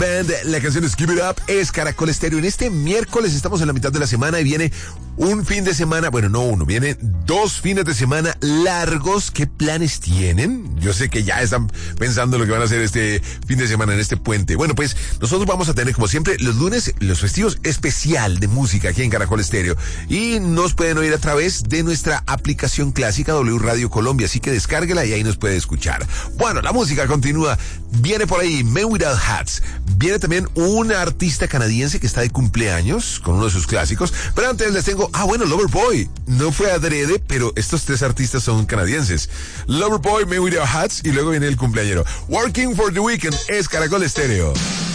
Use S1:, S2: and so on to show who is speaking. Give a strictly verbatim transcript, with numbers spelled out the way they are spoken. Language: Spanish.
S1: Band, la canción es Give It Up, es Caracol Estéreo. En este miércoles estamos en la mitad de la semana y viene un fin de semana, bueno, no uno, vienen dos fines de semana largos. ¿Qué planes tienen? Yo sé que ya están pensando lo que van a hacer este fin de semana en este puente. Bueno, pues nosotros vamos a tener, como siempre, los lunes, los festivos especial de música aquí en Caracol Estéreo. Y nos pueden oír a través de nuestra aplicación clásica W Radio Colombia, así que descárguela y ahí nos puede escuchar. Bueno, la música continúa. Viene por ahí Men Without Hats. Viene también un artista canadiense que está de cumpleaños con uno de sus clásicos. Pero antes les tengo, ah bueno, Loverboy. No fue adrede, pero estos tres artistas son canadienses. Loverboy, Men Without Hats y luego viene el cumpleañero. Working for the Weekend es Caracol Estéreo.